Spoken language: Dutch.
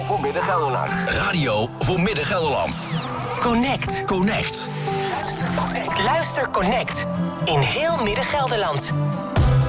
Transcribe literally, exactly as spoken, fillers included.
voor Midden-Gelderland. Radio voor Midden-Gelderland. Connect. Connect. Luister Connect. In heel Midden-Gelderland.